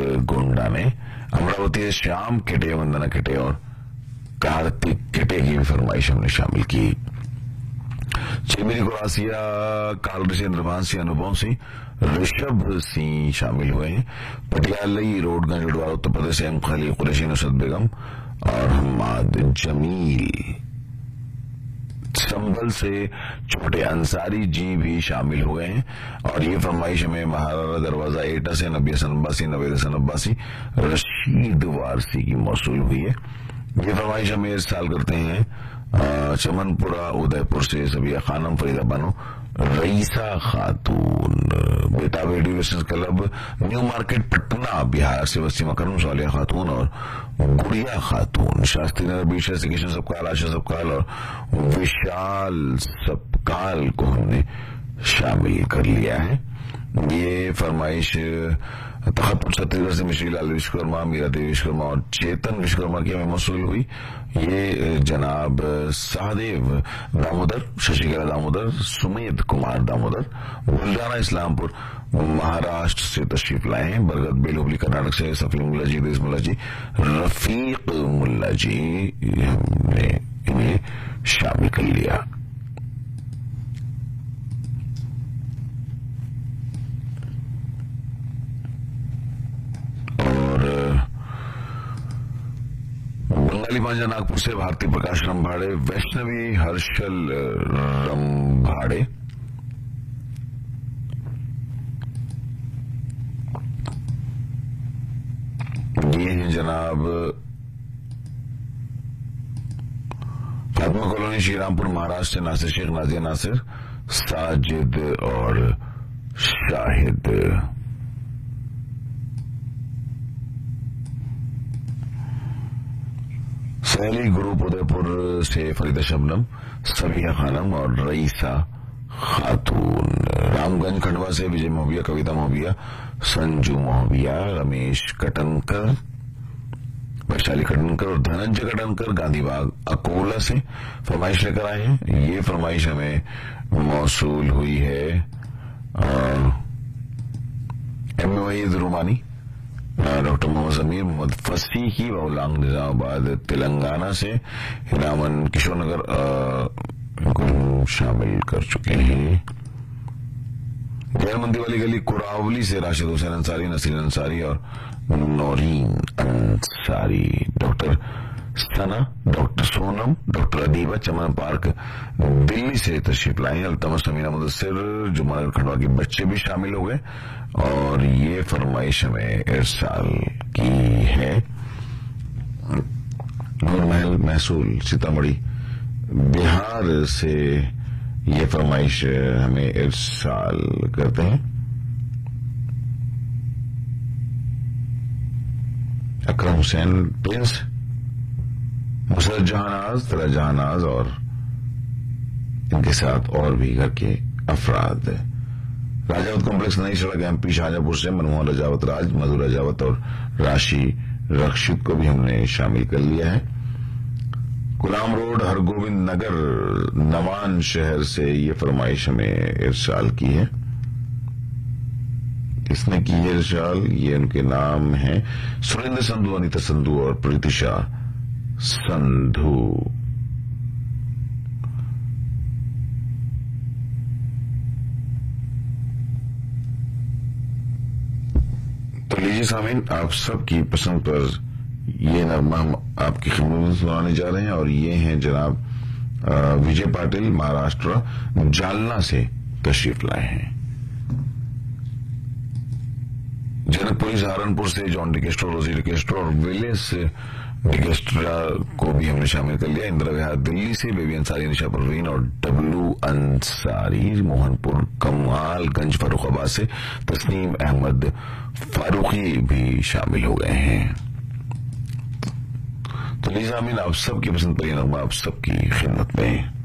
गोंडा ने अमरावती से श्याम किटे, वंदना किटे और कार्तिक किटे की फरमाइश हमने शामिल की। चिमिरी गुरासिया, कालरी इंद्रभान सिंह, अनुभव सिंह, ऋषभ सिंह शामिल हुए हैं। पटियालई रोडगंज उडवार उत्तर प्रदेश, एम खली, कुरैशी, नुसरत बेगम और हम्माद जमील। संभल से छोटे अंसारी जी भी शामिल हुए हैं और ये फरमाइश में महाराणा दरवाजा एटा से नबी हसन अब्बासी, नवेद हसन अब्बासी, रशीद वारसी की मौसूल हुई है। ये फरमाइश हमें इरसाल करते हैं चमनपुरा उदयपुर से सबिया खानम, फरीदा बानो, रईसा खातून, बेटा बेटी western club, new market Patna Bihar से वसीमा करम, सालिया खातून और गुड़िया खातून। शास्त्री नगर बीच से किशन सबकाल, आशा सबकाल और विशाल सबकाल को हमने शामिल कर लिया है। ये फरमाइश तखतपुर छत्तीसगढ़ से मिश्री लाल विश्वकर्मा, मीरा देवी विश्वकर्मा और चेतन विश्वकर्मा की हमें मौसूल हुई। ये जनाब सहदेव दामोदर, शशिकला दामोदर, सुमेध कुमार दामोदर बुल्ढाना इस्लामपुर महाराष्ट्र से तशरीफ लाए हैं। बरगद बेलुबली कर्नाटक से सफी मुल्ला जी, देश मुल्ला जी, रफीक मुल्ला जी, हमने इन्हें शामिल कर लिया। बंगाली पांजा नागपुर से भारती प्रकाश रंभाड़े, वैष्णवी हर्षल रंभाड़े, ये हैं जनाब फातिमा कॉलोनी श्रीरामपुर महाराष्ट्र से नासिर शेख, नाजिया नासिर, साजिद और शाहिद। सहेली ग्रुप उदयपुर से फरीदा शबनम, सबिया खानम और रईसा खातून। रामगंज खंडवा से विजय मोहबिया, कविता मोहबिया, संजू मोहबिया, रमेश कटनकर, वैशाली कटनकर और धनंजय कटनकर गांधीबाग अकोला से फरमाइश लेकर आए हैं। ये फरमाइश हमें मौसूल हुई है एम वहीद रुमानी, डॉक्टर मोहम्मद जमीर, मोहम्मद फसीही वलांग निजामाबाद तेलंगाना से, हिरामन किशोर नगर को शामिल कर चुके हैं। जयमंदी वाली गली कुरावली से राशिद हुसैन अंसारी, नसीर अंसारी और नौरीन अंसारी। डॉक्टर सना, डॉक्टर सोनम, डॉक्टर अदीबा चमन पार्क दिल्ली से तशरीफ लाई। अल्तमस समीना मुदस्सिर, जुमान खंडवा के बच्चे भी शामिल हो गए और ये फरमाइश हमें इरसाल की है। नूरमहल महसूल सीतामढ़ी बिहार से ये फरमाइश हमें इरसाल करते हैं। अकरम हुसैन प्रिंस, मुसरत जहानाज, तला जहानाज और इनके साथ और भी घर के अफराद। राजावत कॉम्प्लेक्स नई सड़क एमपी शाहजहांपुर से मनमोहन रजावत राज, मधु रजावत और राशि रक्षित को भी हमने शामिल कर लिया है। गुलाम रोड हरगोविंद नगर नवान शहर से ये फरमाइश हमें इरसाल की है। किसने की है इरसाल? ये उनके नाम हैं सुरेंद्र संधू, अनिता संधू और प्रीतिशा संधू। तो लीजिए सामीन, आप सबकी पसंद पर ये नगमा हम आपकी खिदमत में सुनाने जा रहे हैं और ये हैं जनाब विजय पाटिल, महाराष्ट्र जालना से तशरीफ लाए हैं। जनकपुरी सहारनपुर से जॉन डिकेस्ट्रो, रोजी डिकेस्ट्रो और विलियस डिकेस्ट्रा को भी हमने शामिल कर लिया। इंदिरा विहार दिल्ली से बेबी अंसारी, निशा परवीन और डब्लू अंसारी। मोहनपुर कमालगंज फर्रुखाबाद से तस्नीम अहमद फारूकी भी शामिल हो गए हैं। तो लीजिए आमीन, आप सबकी पसंद पर यह नगमा आप सबकी खिदमत में।